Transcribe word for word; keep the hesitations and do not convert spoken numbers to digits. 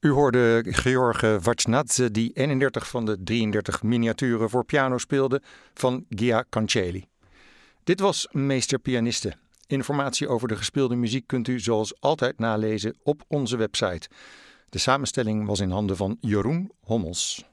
U hoorde George Vatsnadze die eenendertig van de drieëndertig miniaturen voor piano speelde van Gia Cancelli. Dit was Meester Pianiste. Informatie over de gespeelde muziek kunt u zoals altijd nalezen op onze website. De samenstelling was in handen van Jeroen Hommels.